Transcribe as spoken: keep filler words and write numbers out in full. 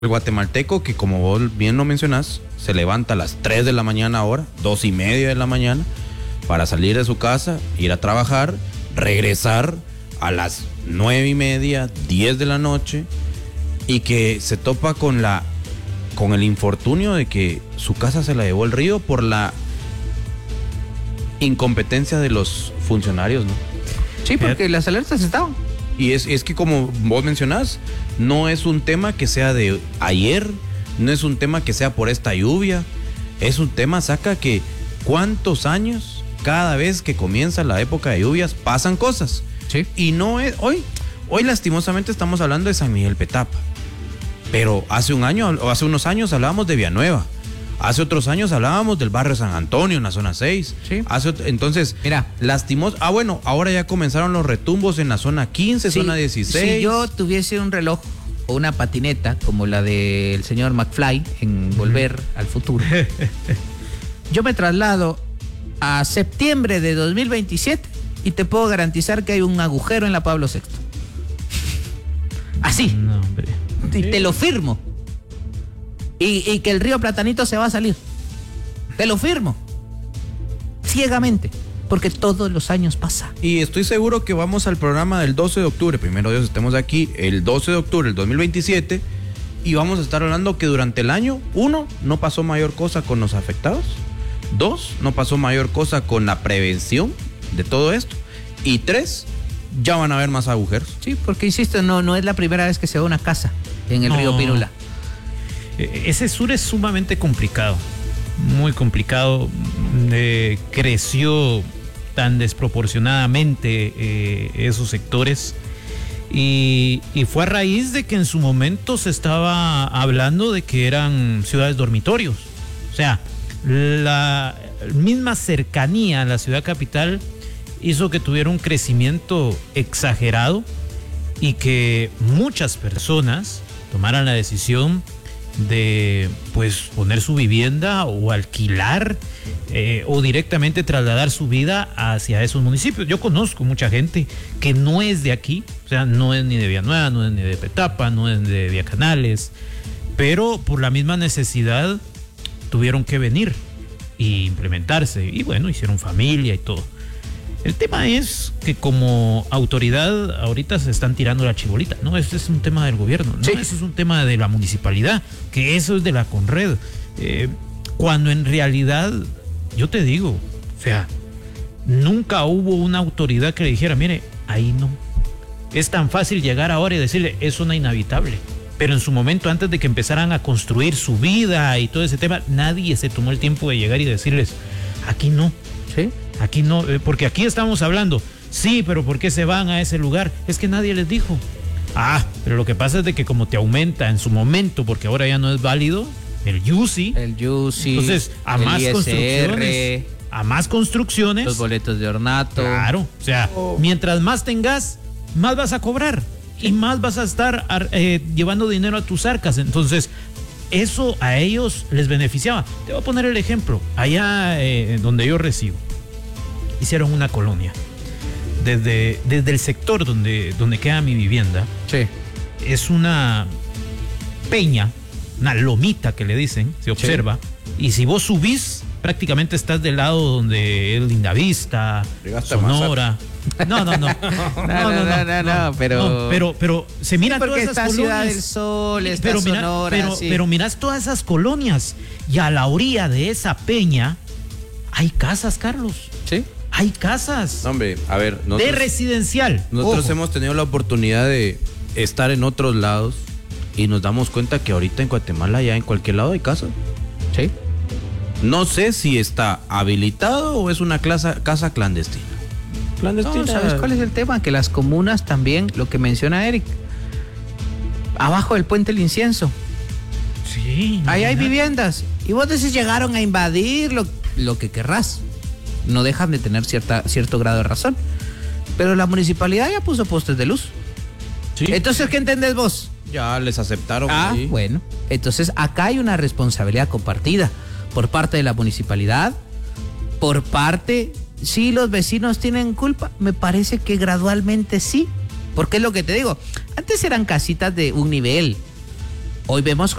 El guatemalteco que, como vos bien lo mencionás, se levanta a las tres de la mañana ahora, dos y media de la mañana, para salir de su casa, ir a trabajar, regresar a las nueve y media, diez de la noche, y que se topa con la con el infortunio de que su casa se la llevó el río por la incompetencia de los funcionarios, ¿no? Sí, porque las alertas estaban. Y es, es que, como vos mencionás, no es un tema que sea de ayer, no es un tema que sea por esta lluvia, es un tema, saca, que cuántos años, cada vez que comienza la época de lluvias, pasan cosas. Sí. Y no es, hoy, hoy lastimosamente estamos hablando de San Miguel Petapa, pero hace un año, o hace unos años hablábamos de Villanueva. Hace otros años hablábamos del barrio San Antonio, en la zona seis. Sí. Hace, entonces, mira, lastimos. Ah, bueno, ahora ya comenzaron los retumbos en la zona quince, sí, zona dieciséis. Si yo tuviese un reloj o una patineta como la del señor McFly en Volver uh-huh. al Futuro, yo me traslado a septiembre de dos mil veintisiete y te puedo garantizar que hay un agujero en la Pablo sexto. Así. No, hombre. Y te lo firmo. Y, y que el río Platanito se va a salir. Te lo firmo. Ciegamente. Porque todos los años pasa. Y estoy seguro que vamos al programa del doce de octubre. Primero Dios, estemos aquí el doce de octubre del dos mil veintisiete. Y vamos a estar hablando que durante el año, uno, no pasó mayor cosa con los afectados. Dos, no pasó mayor cosa con la prevención de todo esto. Y tres, ya van a haber más agujeros. Sí, porque insisto, no, no es la primera vez que se va una casa en el no. río Pirula. Ese sur es sumamente complicado, muy complicado. Eh, creció tan desproporcionadamente eh, esos sectores y, y fue a raíz de que en su momento se estaba hablando de que eran ciudades dormitorios. O sea, la misma cercanía a la ciudad capital hizo que tuviera un crecimiento exagerado y que muchas personas tomaran la decisión de pues poner su vivienda o alquilar eh, o directamente trasladar su vida hacia esos municipios. Yo conozco mucha gente que no es de aquí, o sea, no es ni de Villanueva, no es ni de Petapa, no es de Villacanales, pero por la misma necesidad tuvieron que venir y implementarse y bueno, hicieron familia y todo. El tema es que como autoridad ahorita se están tirando la chibolita, ¿no? Este es un tema del gobierno, ¿no? Sí. Eso es un tema de la municipalidad, que eso es de la Conred. Eh, cuando en realidad, yo te digo, o sea, nunca hubo una autoridad que le dijera, mire, ahí no. Es tan fácil llegar ahora y decirle, es una inhabitable. Pero en su momento, antes de que empezaran a construir su vida y todo ese tema, nadie se tomó el tiempo de llegar y decirles, aquí no. ¿Sí? Aquí no, porque aquí estamos hablando, sí, pero ¿por qué se van a ese lugar? Es que nadie les dijo. Ah, pero lo que pasa es de que como te aumenta en su momento, porque ahora ya no es válido, el U C I. El U C I. Entonces, a más I S R, construcciones. A más construcciones. Los boletos de ornato. Claro, o sea, oh. mientras más tengas, más vas a cobrar. Sí. Y más vas a estar eh, llevando dinero a tus arcas. Entonces, eso a ellos les beneficiaba. Te voy a poner el ejemplo. Allá eh, donde yo resido, hicieron una colonia. Desde, desde el sector donde, donde queda mi vivienda, sí. es una peña, una lomita que le dicen, se observa, sí. y si vos subís, prácticamente estás del lado donde es Lindavista, Sonora. No, no, no. No, no, no, no, no, no, pero... No, pero, pero se miran sí, todas esas está colonias. Ciudad del Sol, está pero mira, Sonora, pero, sí. pero mirás todas esas colonias y a la orilla de esa peña hay casas, Carlos. Sí. Hay casas. No, hombre, a ver. Nosotros, de residencial. Nosotros Ojo. hemos tenido la oportunidad de estar en otros lados y nos damos cuenta que ahorita en Guatemala ya en cualquier lado hay casa. Sí. No sé si está habilitado o es una casa, casa clandestina. Clandestina. No, ¿sabes cuál es el tema? Que las comunas también, lo que menciona Eric, abajo del puente El Incienso. Sí. Ahí hay viviendas. Y vos decís, llegaron a invadir lo, lo que querrás. No dejan de tener cierta, cierto grado de razón. Pero la municipalidad ya puso postes de luz. Sí. Entonces, ¿qué entendés vos? Ya les aceptaron. Ah, sí. Bueno. Entonces, acá hay una responsabilidad compartida por parte de la municipalidad, por parte... Sí, los vecinos tienen culpa. Me parece que gradualmente sí. Porque es lo que te digo. Antes eran casitas de un nivel. Hoy vemos